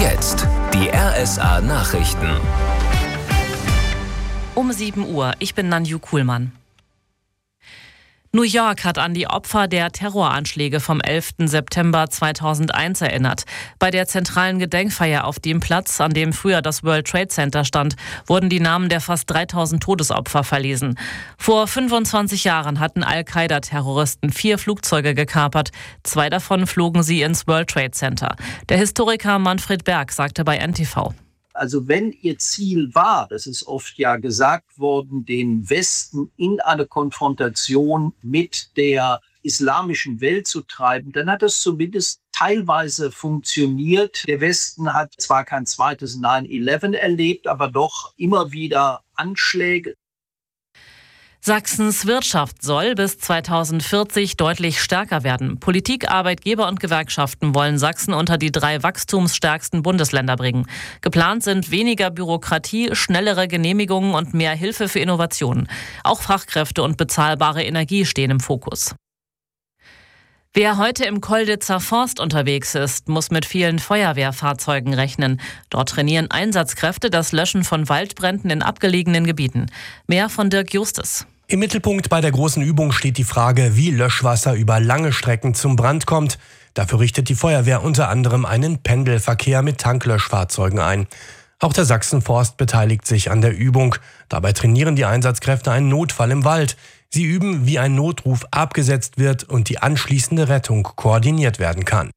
Jetzt die RSA Nachrichten. Um 7 Uhr, ich bin Nanju Kuhlmann. New York hat an die Opfer der Terroranschläge vom 11. September 2001 erinnert. Bei der zentralen Gedenkfeier auf dem Platz, an dem früher das World Trade Center stand, wurden die Namen der fast 3000 Todesopfer verlesen. Vor 25 Jahren hatten Al-Qaida-Terroristen 4 Flugzeuge gekapert. 2 davon flogen sie ins World Trade Center. Der Historiker Manfred Berg sagte bei NTV: Also wenn ihr Ziel war, das ist oft ja gesagt worden, den Westen in eine Konfrontation mit der islamischen Welt zu treiben, dann hat das zumindest teilweise funktioniert. Der Westen hat zwar kein zweites 9/11 erlebt, aber doch immer wieder Anschläge. Sachsens Wirtschaft soll bis 2040 deutlich stärker werden. Politik, Arbeitgeber und Gewerkschaften wollen Sachsen unter die 3 wachstumsstärksten Bundesländer bringen. Geplant sind weniger Bürokratie, schnellere Genehmigungen und mehr Hilfe für Innovationen. Auch Fachkräfte und bezahlbare Energie stehen im Fokus. Wer heute im Kolditzer Forst unterwegs ist, muss mit vielen Feuerwehrfahrzeugen rechnen. Dort trainieren Einsatzkräfte das Löschen von Waldbränden in abgelegenen Gebieten. Mehr von Dirk Justus. Im Mittelpunkt bei der großen Übung steht die Frage, wie Löschwasser über lange Strecken zum Brand kommt. Dafür richtet die Feuerwehr unter anderem einen Pendelverkehr mit Tanklöschfahrzeugen ein. Auch der Sachsenforst beteiligt sich an der Übung. Dabei trainieren die Einsatzkräfte einen Notfall im Wald. Sie üben, wie ein Notruf abgesetzt wird und die anschließende Rettung koordiniert werden kann.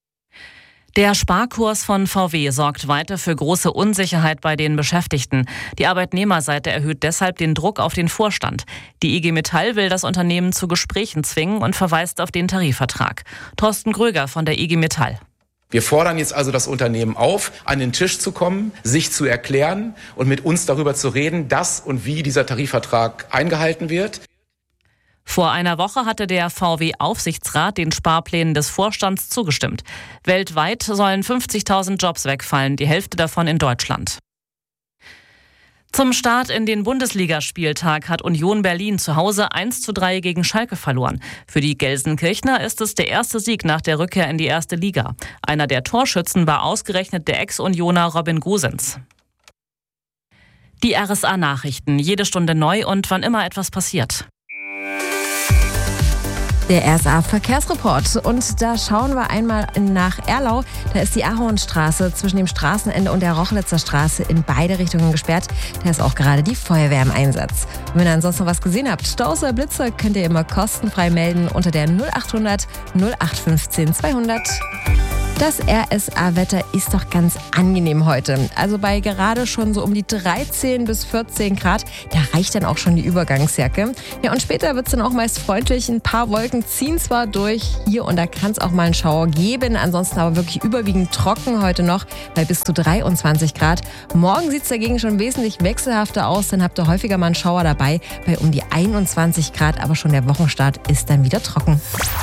Der Sparkurs von VW sorgt weiter für große Unsicherheit bei den Beschäftigten. Die Arbeitnehmerseite erhöht deshalb den Druck auf den Vorstand. Die IG Metall will das Unternehmen zu Gesprächen zwingen und verweist auf den Tarifvertrag. Thorsten Gröger von der IG Metall. Wir fordern jetzt also das Unternehmen auf, an den Tisch zu kommen, sich zu erklären und mit uns darüber zu reden, dass und wie dieser Tarifvertrag eingehalten wird. Vor einer Woche hatte der VW-Aufsichtsrat den Sparplänen des Vorstands zugestimmt. Weltweit sollen 50.000 Jobs wegfallen, die Hälfte davon in Deutschland. Zum Start in den Bundesligaspieltag hat Union Berlin zu Hause 1:3 gegen Schalke verloren. Für die Gelsenkirchner ist es der erste Sieg nach der Rückkehr in die erste Liga. Einer der Torschützen war ausgerechnet der Ex-Unioner Robin Gosens. Die RSA-Nachrichten, jede Stunde neu und wann immer etwas passiert. Der RSA-Verkehrsreport. Und da schauen wir einmal nach Erlau. Da ist die Ahornstraße zwischen dem Straßenende und der Rochlitzer Straße in beide Richtungen gesperrt. Da ist auch gerade die Feuerwehr im Einsatz. Und wenn ihr ansonsten noch was gesehen habt, Staus oder Blitzer, könnt ihr immer kostenfrei melden unter der 0800 0815 200. Das RSA-Wetter ist doch ganz angenehm heute. Also bei gerade schon so um die 13 bis 14 Grad, da reicht dann auch schon die Übergangsjacke. Ja, und später wird es dann auch meist freundlich. Ein paar Wolken ziehen zwar durch, hier und da kann es auch mal einen Schauer geben. Ansonsten aber wirklich überwiegend trocken heute noch bei bis zu 23 Grad. Morgen sieht es dagegen schon wesentlich wechselhafter aus. Dann habt ihr häufiger mal einen Schauer dabei bei um die 21 Grad. Aber schon der Wochenstart ist dann wieder trocken.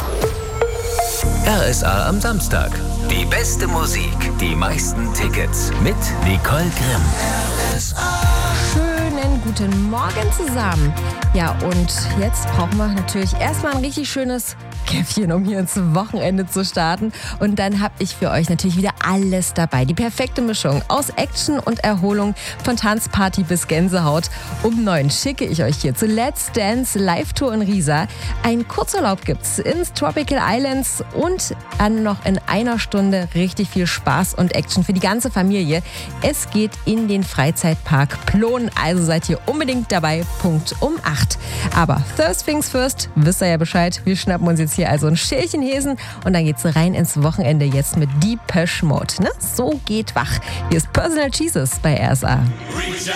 RSA am Samstag. Die beste Musik, die meisten Tickets mit Nicole Grimm. Schönen guten Morgen zusammen. Ja, und jetzt brauchen wir natürlich erstmal ein richtig schönes Käffchen, um hier ins Wochenende zu starten. Und dann habe ich für euch natürlich wieder alles dabei. Die perfekte Mischung aus Action und Erholung, von Tanzparty bis Gänsehaut. Um 9 schicke ich euch hier zu Let's Dance Live-Tour in Riesa. Ein Kurzurlaub gibt's ins Tropical Islands und dann noch in einer Stunde richtig viel Spaß und Action für die ganze Familie. Es geht in den Freizeitpark Plon, also seid ihr unbedingt dabei, Punkt um 8. Aber first things first, wisst ihr ja Bescheid, wir schnappen uns jetzt hier also ein Schälchen Häsen und dann geht's rein ins Wochenende jetzt mit Depeche Mode. Ne? So geht wach. Hier ist Personal Jesus bei RSA.